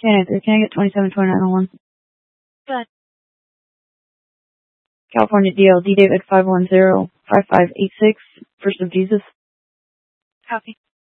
Can I get 272901? Good. California DLD David 510-5586, First of Jesus. Copy.